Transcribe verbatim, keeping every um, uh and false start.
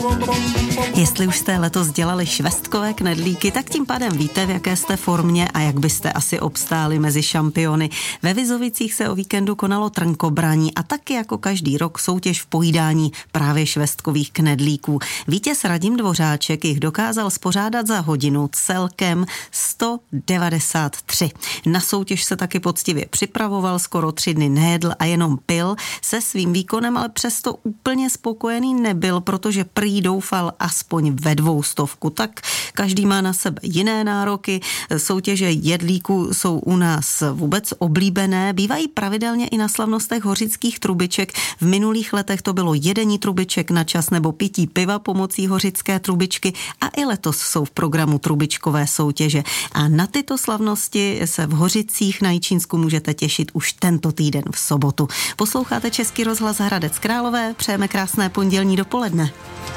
Jestli už jste letos dělali švestkové knedlíky, tak tím pádem víte, v jaké jste formě a jak byste asi obstáli mezi šampiony. Ve Vizovicích se o víkendu konalo trnkobraní a taky jako každý rok soutěž v pojídání právě švestkových knedlíků. Vítěz Radim Dvořáček jich dokázal spořádat za hodinu celkem sto devadesát tři. Na soutěž se taky poctivě připravoval, skoro tři dny nejedl a jenom pil. Se svým výkonem ale přesto úplně spokojený nebyl, protože prý doufal aspoň ve dvoustovku. Tak každý má na sebe jiné nároky. Soutěže jedlíků jsou u nás vůbec oblíbené. Bývají pravidelně i na slavnostech hořických trubiček. V minulých letech to bylo jedení trubiček na čas nebo pití piva pomocí hořické trubičky a i letos jsou v programu trubičkové soutěže. A na tyto slavnosti se v Hořicích na Jičínsku můžete těšit už tento týden v sobotu. Posloucháte Český rozhlas Hradec Králové, přejeme krásné pondělní dopoledne.